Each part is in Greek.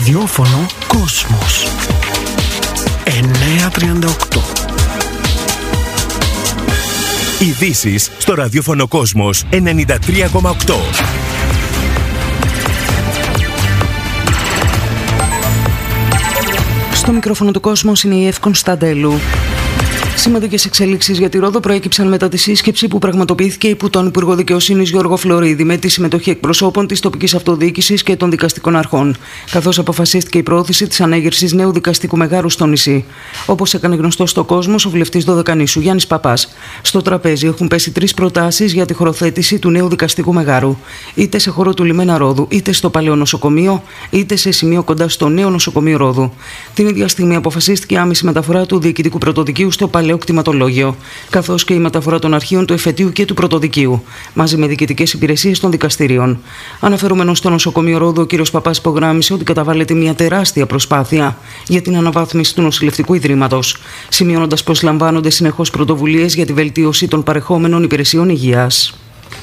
Ραδιόφωνο Κόσμος 938. Ειδήσεις στο ραδιόφωνο Κόσμος 93,8. Στο μικρόφωνο του Κόσμος είναι η Εύη Κωνσταντέλου. Σημαντικές εξελίξεις για τη Ρόδο προέκυψαν μετά τη σύσκεψη που πραγματοποιήθηκε υπό τον Υπουργό Δικαιοσύνης Γιώργο Φλωρίδη με τη συμμετοχή εκπροσώπων της τοπικής αυτοδιοίκησης και των δικαστικών αρχών, καθώς αποφασίστηκε η προώθηση της ανέγερσης νέου δικαστικού μεγάρου στο νησί. Όπως έκανε γνωστό στο Κόσμος ο βουλευτής Δωδεκανήσου Γιάννης Παπάς, στο τραπέζι έχουν πέσει 3 προτάσεις για τη χωροθέτηση του νέου δικαστικού μεγάρου, είτε σε χώρο του λιμένα Ρόδου, είτε στο παλαιό νοσοκομείο, είτε σε σημείο κοντά στο νέο νοσοκομείο Ρόδου. Την ίδια στιγμή αποφασίστηκε η άμεση μεταφορά του διοικητικού πρωτοδικείου στο παλαιό κτηματολόγιο, καθώς και η μεταφορά των αρχείων του εφετείου και του πρωτοδικείου, μαζί με διοικητικές υπηρεσίες των δικαστηρίων. Αναφερόμενος στο νοσοκομείο Ρόδου, ο κ. Παπάς υπογράμμισε ότι καταβάλλεται μια τεράστια προσπάθεια για την αναβάθμιση του νοσηλευτικού ιδρύματος, σημειώνοντας πως λαμβάνονται συνεχώς πρωτοβουλίες για τη βελτίωση των παρεχόμενων υπηρεσιών υγείας.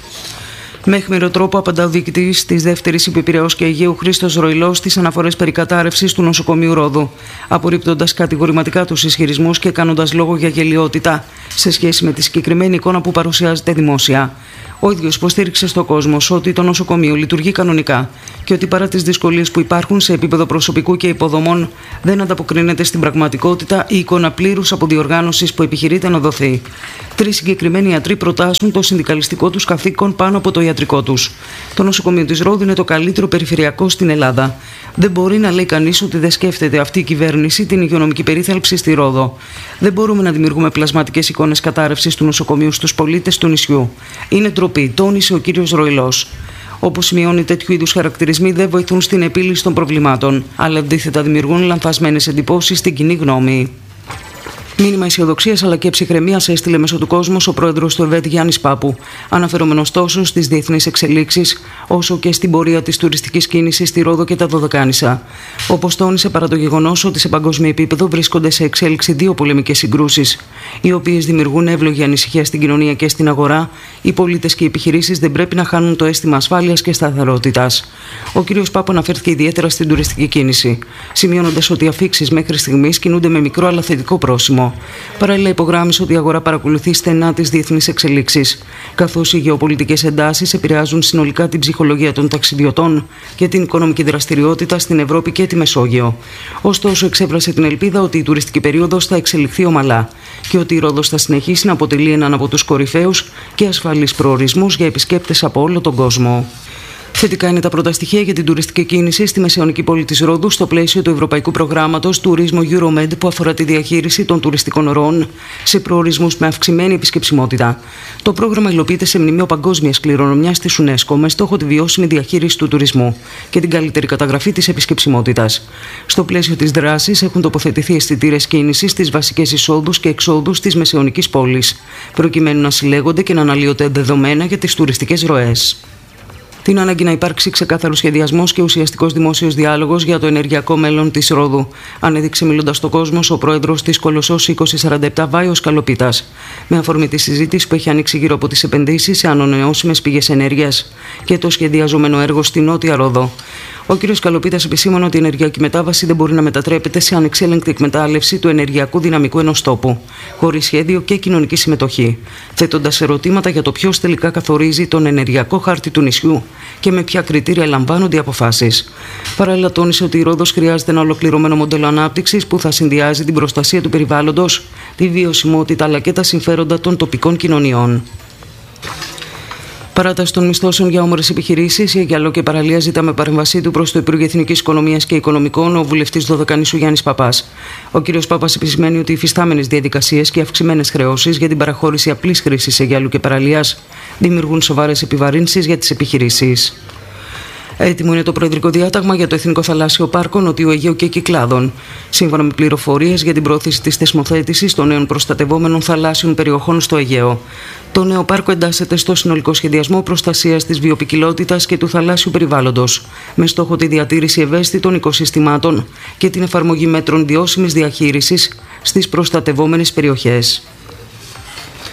Με αιχμηρό τρόπο απαντά ο διοικητής της δεύτερης Υπηπειραιώς και Αιγαίου Χρήστος Ροϊλός στις αναφορές περί κατάρρευσης του νοσοκομείου Ρόδου, απορρίπτοντας κατηγορηματικά τους ισχυρισμούς και κάνοντας λόγο για γελοιότητα σε σχέση με τη συγκεκριμένη εικόνα που παρουσιάζεται δημόσια. Ο ίδιος υποστήριξε στο Κόσμος ότι το νοσοκομείο λειτουργεί κανονικά και ότι παρά τις δυσκολίες που υπάρχουν σε επίπεδο προσωπικού και υποδομών, δεν ανταποκρίνεται στην πραγματικότητα η εικόνα πλήρους αποδιοργάνωσης που επιχειρείται να δοθεί. 3 συγκεκριμένοι ιατροί προτάσουν το συνδικαλιστικό τους καθήκον πάνω από το ιατρικό τους. Το νοσοκομείο της Ρόδου είναι το καλύτερο περιφερειακό στην Ελλάδα. Δεν μπορεί να λέει κανείς ότι δεν σκέφτεται αυτή η κυβέρνηση την υγειονομική περίθαλψη στη Ρόδο. Δεν μπορούμε να δημιουργούμε πλασματικές εικόνες κατάρρευσης του νοσοκομείου στους πολίτες του νησιού. Είναι ντροπή, τόνισε ο κύριος Ροϊλός. Όπως σημειώνει, τέτοιου είδους χαρακτηρισμοί δεν βοηθούν στην επίλυση των προβλημάτων, αλλά αντίθετα δημιουργούν λανθασμένες εντυπώσεις στην κοινή γνώμη. Μήνυμα αισιοδοξίας αλλά και ψυχραιμίας έστειλε μέσω του Κόσμος ο πρόεδρος του ΕΒΕΤ Γιάννης Πάπου, αναφερόμενος τόσο στις διεθνείς εξελίξεις όσο και στην πορεία της τουριστικής κίνησης στη Ρόδο και τα Δωδεκάνησα. Όπως τόνισε, παρά το γεγονός ότι σε παγκόσμιο επίπεδο βρίσκονται σε εξέλιξη 2 πολεμικές συγκρούσεις, οι οποίες δημιουργούν εύλογη ανησυχία στην κοινωνία και στην αγορά, οι πολίτες και οι επιχειρήσεις δεν πρέπει να χάνουν το αίσθημα ασφάλειας και σταθερότητας. Ο κ. Πάπου αναφέρθηκε ιδιαίτερα στην τουριστική κίνηση, σημειώνοντας ότι οι αφίξεις μέχρι στιγμής κινούνται με μικρό αλλά θετικό πρόσημο. Παράλληλα, υπογράμμισε ότι η αγορά παρακολουθεί στενά τις διεθνείς εξελίξεις, καθώς οι γεωπολιτικές εντάσεις επηρεάζουν συνολικά την ψυχολογία των ταξιδιωτών και την οικονομική δραστηριότητα στην Ευρώπη και τη Μεσόγειο. Ωστόσο, εξέφρασε την ελπίδα ότι η τουριστική περίοδος θα εξελιχθεί ομαλά και ότι η Ρόδος θα συνεχίσει να αποτελεί έναν από τους κορυφαίους και ασφαλείς προορισμούς για επισκέπτες από όλο τον κόσμο. Θετικά είναι τα πρώτα στοιχεία για την τουριστική κίνηση στη μεσαιωνική πόλη της Ρόδου στο πλαίσιο του Ευρωπαϊκού Προγράμματος Τουρίσμο Euromed που αφορά τη διαχείριση των τουριστικών ροών σε προορισμούς με αυξημένη επισκεψιμότητα. Το πρόγραμμα υλοποιείται σε μνημείο παγκόσμιας κληρονομιάς της UNESCO με στόχο τη βιώσιμη διαχείριση του τουρισμού και την καλύτερη καταγραφή της επισκεψιμότητας. Στο πλαίσιο της δράσης έχουν τοποθετηθεί αισθητήρες κίνησης στις βασικές εισόδους και εξόδους της μεσαιωνικής πόλης, προκειμένου να συλλέγονται και να αναλύονται δεδομένα για τις τουριστικές ροές. Την ανάγκη να υπάρξει ξεκάθαρος σχεδιασμός και ουσιαστικός δημόσιος διάλογος για το ενεργειακό μέλλον της Ρόδου, ανέδειξε μιλώντας στο Κόσμος ο πρόεδρος της Κολοσσός 2047 Βάιος Καλοπίτας, με αφορμή τη συζήτηση που έχει ανοίξει γύρω από τις επενδύσεις σε ανανεώσιμες πηγές ενέργειας και το σχεδιαζόμενο έργο στη Νότια Ρόδο. Ο κ. Καλοπίτας επισήμανε ότι η ενεργειακή μετάβαση δεν μπορεί να μετατρέπεται σε ανεξέλεγκτη εκμετάλλευση του ενεργειακού δυναμικού ενός τόπου, χωρίς σχέδιο και κοινωνική συμμετοχή, θέτοντας ερωτήματα για το ποιος τελικά καθορίζει τον ενεργειακό χάρτη του νησιού και με ποια κριτήρια λαμβάνονται οι αποφάσεις. Παράλληλα, τόνισε ότι η Ρόδος χρειάζεται ένα ολοκληρωμένο μοντέλο ανάπτυξης που θα συνδυάζει την προστασία του περιβάλλοντος, τη βιωσιμότητα αλλά και τα συμφέροντα των τοπικών κοινωνιών. Παράταση των μισθώσεων για όμορες επιχειρήσεις, η Αιγιαλό και Παραλία ζητά με παρέμβασή του προς το Υπουργείο Εθνικής Οικονομίας και Οικονομικών ο βουλευτής Δωδεκανήσου Γιάννης Παπάς. Ο κ. Παπάς επισημαίνει ότι οι υφιστάμενες διαδικασίες και οι αυξημένες χρεώσεις για την παραχώρηση απλής χρήσης Αιγιαλού και Παραλίας δημιουργούν σοβαρές επιβαρύνσεις για τις επιχειρήσεις. Έτοιμο είναι το Προεδρικό Διάταγμα για το Εθνικό Θαλάσσιο Πάρκο Νοτιού Αιγαίου και Κυκλάδων, σύμφωνα με πληροφορίες για την πρόθεση της θεσμοθέτησης των νέων προστατευόμενων θαλάσσιων περιοχών στο Αιγαίο. Το νέο πάρκο εντάσσεται στο συνολικό σχεδιασμό προστασίας της βιοποικιλότητας και του θαλάσσιου περιβάλλοντος, με στόχο τη διατήρηση ευαίσθητων οικοσυστημάτων και την εφαρμογή μέτρων βιώσιμης διαχείρισης στις προστατευόμενες περιοχές.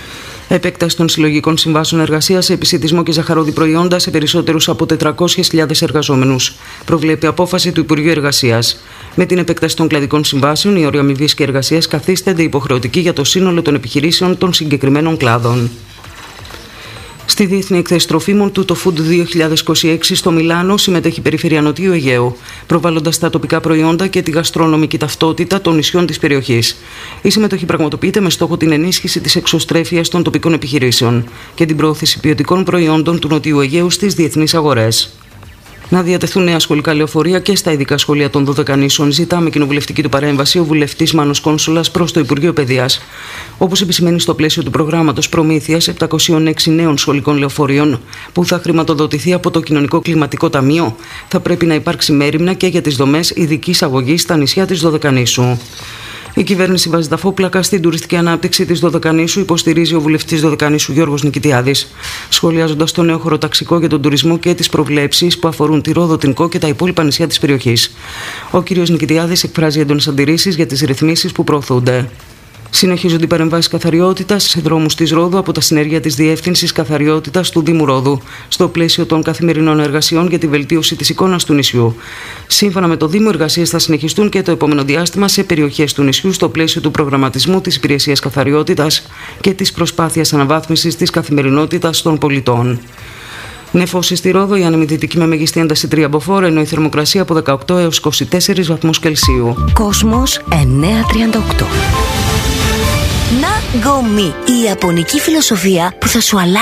Επέκταση των συλλογικών συμβάσεων εργασίας σε επισιτισμό και ζαχαρόδι προϊόντα σε περισσότερους από 400.000 εργαζόμενους. Προβλέπει απόφαση του Υπουργείου Εργασίας. Με την επέκταση των κλαδικών συμβάσεων, οι όροι αμοιβής και εργασίας καθίστανται υποχρεωτικοί για το σύνολο των επιχειρήσεων των συγκεκριμένων κλάδων. Στη Διεθνή Εκθέση Τροφίμων του το Food 2026 στο Μιλάνο συμμετέχει η Περιφέρεια Νοτιού Αιγαίου, προβάλλοντας τα τοπικά προϊόντα και τη γαστρονομική ταυτότητα των νησιών της περιοχής. Η συμμετοχή πραγματοποιείται με στόχο την ενίσχυση της εξωστρέφειας των τοπικών επιχειρήσεων και την προώθηση ποιοτικών προϊόντων του Νοτιού Αιγαίου στις διεθνείς αγορές. Να διατεθούν νέα σχολικά λεωφορεία και στα ειδικά σχολεία των Δωδεκανήσων, ζητά με κοινοβουλευτική του παρέμβαση ο βουλευτής Μάνος Κόνσουλας προς το Υπουργείο Παιδείας. Όπως επισημαίνει στο πλαίσιο του προγράμματος προμήθειας 706 νέων σχολικών λεωφορείων, που θα χρηματοδοτηθεί από το Κοινωνικό Κλιματικό Ταμείο, θα πρέπει να υπάρξει μέριμνα και για τις δομές ειδικής αγωγής στα νησιά της Δωδεκανήσου. Η κυβέρνηση βάζει τα φόπλακα στην τουριστική ανάπτυξη της Δωδεκανήσου, υποστηρίζει ο βουλευτής Δωδεκανήσου Γιώργος Νικητιάδης, σχολιάζοντας το νέο χωροταξικό για τον τουρισμό και τις προβλέψεις που αφορούν τη Ρόδο, την Κό και τα υπόλοιπα νησιά της περιοχής. Ο κ. Νικητιάδης εκφράζει έντονες αντιρρήσεις για τις ρυθμίσεις που προωθούνται. Συνεχίζονται οι παρεμβάσεις καθαριότητας σε δρόμους της Ρόδου από τα συνεργεία της Διεύθυνσης Καθαριότητας του Δήμου Ρόδου, στο πλαίσιο των καθημερινών εργασιών για τη βελτίωση της εικόνας του νησιού. Σύμφωνα με το Δήμο, εργασίες θα συνεχιστούν και το επόμενο διάστημα σε περιοχές του νησιού, στο πλαίσιο του προγραμματισμού της Υπηρεσίας Καθαριότητας και της προσπάθειας αναβάθμισης της καθημερινότητας των πολιτών. Νεφώσεις στη Ρόδο, η ανεμιδυτική με μέγιστη ένταση 3 μποφόρ, ενώ η θερμοκρασία από 18 έως 24 βαθμούς Κελσίου. Κόσμος 938. Nagomi, η ιαπωνική φιλοσοφία που θα σου αλλάξει